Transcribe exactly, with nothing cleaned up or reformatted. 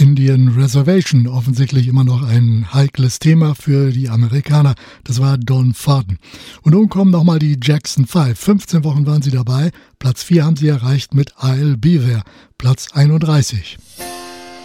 Indian Reservation, offensichtlich immer noch ein heikles Thema für die Amerikaner. Das war Don Fadden. Und nun kommen nochmal die Jackson Five. fünfzehn Wochen waren sie dabei. Platz vier haben sie erreicht mit I'll Be There, Platz einunddreißig.